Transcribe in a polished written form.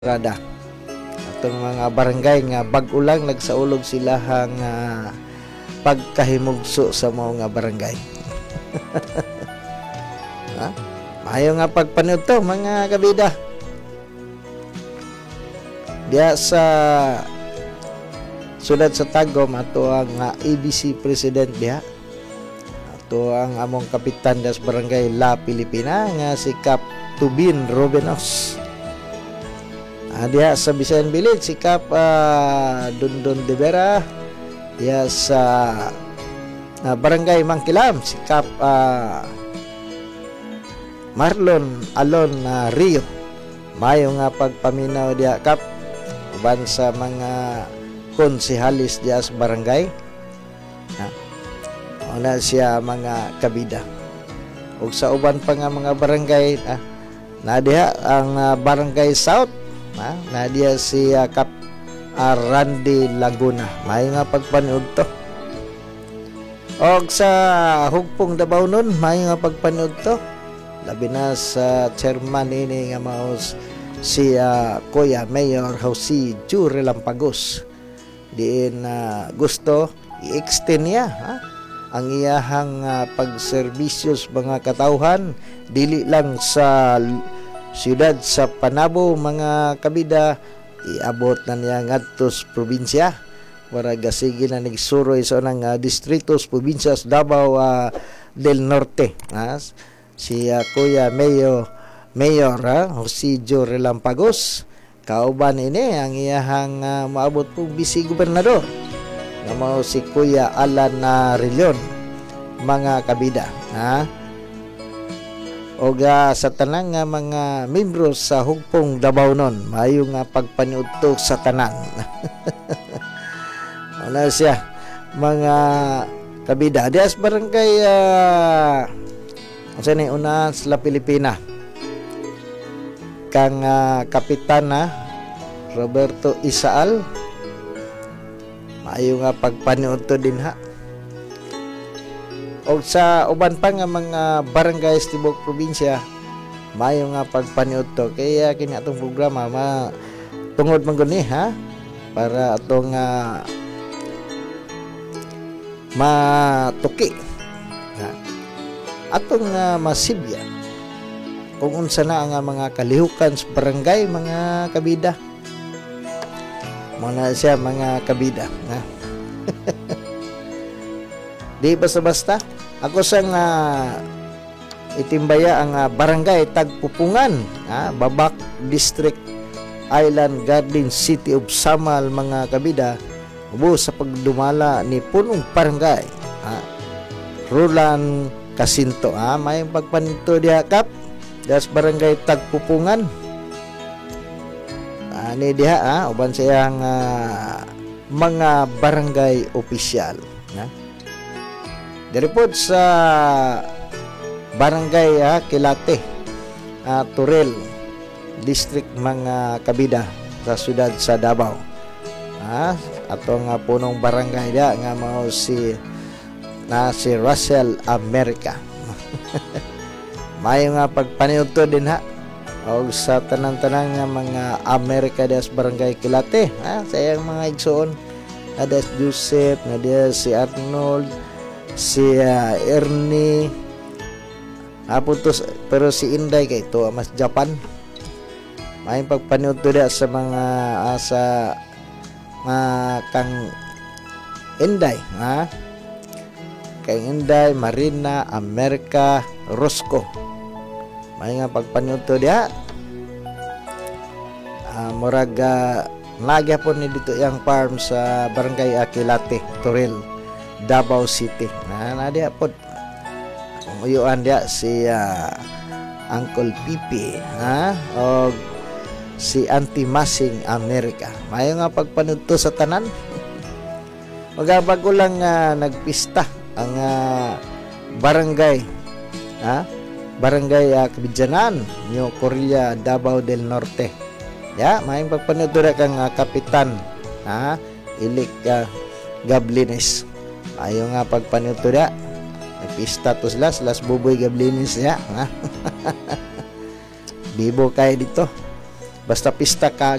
rada atong mga barangay nga bag-o lang nagsaulog sila hang pagkahimugso sa mga barangay. Ha? Maayo nga pagpanood to mga kabida. Diya sa sudad sa Tagum ato ang ABC President diya. Ato ang among kapitan das barangay La Pilipina nga si Kap Tubin Robenos. Diya sa Bisayan Village si Kap Dundon de Vera. Diya sa barangay Mangkilam si Kap Marlon Alon Rio. Mayo nga pagpaminaw diya Kap uban sa mga konsehalis diya sa barangay. Wala siya mga kabida. Ug sa uban pa nga mga barangay na diha ang Barangay South. Na diya si Kap Randy Laguna. May nga pagpanood to. Og sa hugpong Davao nun, may nga pagpanood to. Labi na sa chairman ini nga mao si Kuya Mayor Jose Ju Relampagos. Diin gusto i-extend niya ang iyahang pagserbisyos mga katawhan dili lang sa siyudad sa Panabo mga kabida, iabot na niya ngadto sa probinsya para gasigi na nigsuroy sa unang distritos probinsyas Davao del Norte. Si Kuya Mayor Jose Jo Relampagos kauban ini ang iyahang maabot pong bisi gobernador nga mao si Kuya Alan Rilon mga kabida. O sa tanang nga mga membro sa hugpong Davao nun, maayo nga pagpaniudto sa tanan. Ano siya mga kabida dias barangay sa ni una sa La Pilipina kang kapitana Roberto Isaal, maayo nga pagpaniudto din o sa uban pa nga mga barangay sa tibok probinsya mayo nga pagpaniud to kaya kini atong programa tungod man guni para atong matuki atong masibya kung unsa na ang mga kalihukan sa barangay mga kabida muna siya mga kabida di basta-basta ako sang itimbaya ang barangay Tagpupungan, Babak District, Island Garden City of Samal mga kabida ubo sa pagdumala ni punong barangay Roland Casinto. May pagpanito diha Kap das barangay Tagpupungan ni diha uban sa iyang mga barangay opisyal. Diripod sa barangay Kilate, Turel District mga kabida sa siyudad sa Davao. Atong punong barangay da nga mao si Russell America. May nga pagpaniud to din o sa tanan-tanan nga mga America das barangay Kilate. Sa iyang mga igsoon ada si Joseph, ada si Arnold, si Ernie apuntos pero si Inday kay to mas Japan. May pagpaniud to sa mga kang Inday kay Inday, Marina, America, Rosco. May nga pagpaniud to diha murag nagyapon ni dito yang farm sa barangay Aquilate, Toril, Davao City. Diya po umuyuan diya si Uncle Pipi o si Auntie Masing America. Mayo nga pagpanood to sa tanan. Bago lang nagpista ang barangay barangay Kabidjanan, New Korea, Davao del Norte. May pagpanood to kang kapitan Ilik Gablines. Ayo nga pagpanood to nagpista to sila Buboy Gablines Bibo kayo dito Basta pista ka